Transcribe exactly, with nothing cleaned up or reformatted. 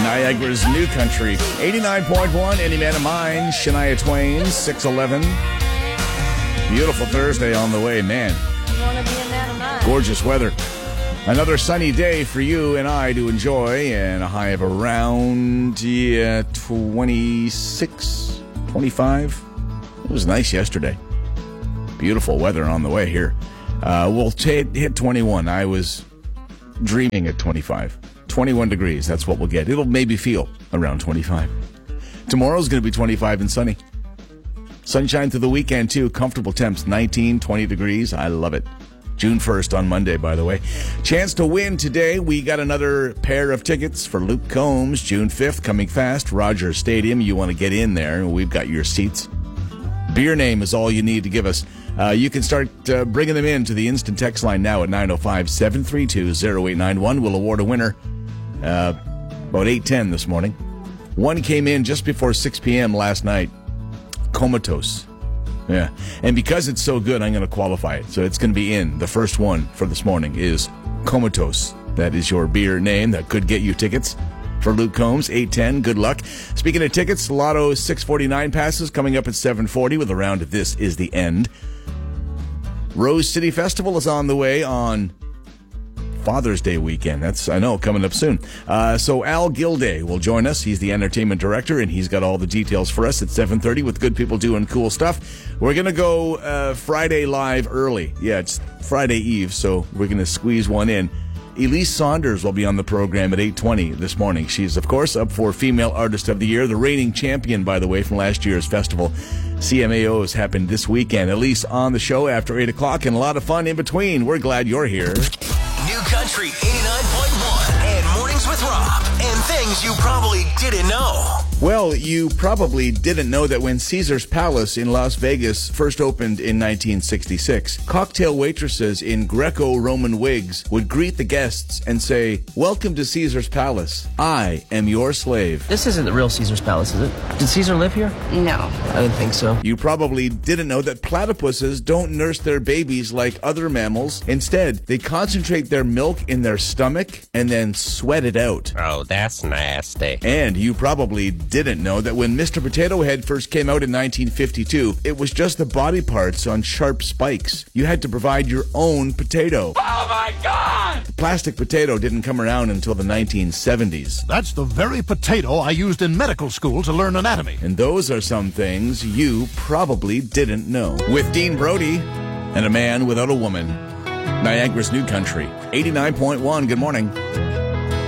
Niagara's New Country. eighty-nine point one, Any Man of Mine, Shania Twain, six eleven. Beautiful Thursday on the way, man. You want to be a man of mine. Gorgeous weather. Another sunny day for you and I to enjoy, and a high of around yeah, twenty-six, twenty-five. It was nice yesterday. Beautiful weather on the way here. Uh, we'll t- hit twenty-one. I was dreaming at twenty-five. twenty-one degrees, that's what we'll get. It'll maybe feel around twenty-five. Tomorrow's going to be twenty-five and sunny. Sunshine through the weekend, too. Comfortable temps, nineteen, twenty degrees. I love it. June first on Monday, by the way. Chance to win today. We got another pair of tickets for Luke Combs, June fifth, coming fast. Rogers Stadium. You want to get in there. We've got your seats. Beer name is all you need to give us. Uh, you can start uh, bringing them in to the instant text line now at nine oh five, seven three two, oh eight nine one. We'll award a winner uh, about eight ten this morning. One came in just before six p.m. last night. Comatose. Yeah. And because it's so good, I'm going to qualify it. So it's going to be in. The first one for this morning is Comatose. That is your beer name. That could get you tickets for Luke Combs, eight ten. Good luck. Speaking of tickets, Lotto six forty-nine passes coming up at seven forty with a round of This Is the End. Rose City Festival is on the way on Father's Day weekend. That's, I know, coming up soon. Uh, so Al Gilday will join us. He's the entertainment director, and he's got all the details for us at seven thirty with good people doing cool stuff. We're going to go uh, Friday live early. Yeah, it's Friday Eve, so we're going to squeeze one in. Elise Saunders will be on the program at eight twenty this morning. She's, of course, up for Female Artist of the Year, the reigning champion, by the way, from last year's festival. C M A Os happened this weekend. Elise on the show after eight o'clock, and a lot of fun in between. We're glad you're here. New Country eighty-nine point one and Mornings with Rob, and things you probably didn't know. Well, you probably didn't know that when Caesar's Palace in Las Vegas first opened in nineteen sixty-six, cocktail waitresses in Greco-Roman wigs would greet the guests and say, "Welcome to Caesar's Palace. I am your slave." This isn't the real Caesar's Palace, is it? Did Caesar live here? No. I didn't think so. You probably didn't know that platypuses don't nurse their babies like other mammals. Instead, they concentrate their milk in their stomach and then sweat it out. Oh, that's nasty. And you probably didn't know that when Mister Potato Head first came out in nineteen fifty-two, it was just the body parts on sharp spikes. You had to provide your own potato. Oh, my God! The plastic potato didn't come around until the nineteen seventies. That's the very potato I used in medical school to learn anatomy. And those are some things you probably didn't know. With Dean Brody and A Man Without a Woman. Niagara's New Country. eighty-nine point one, good morning.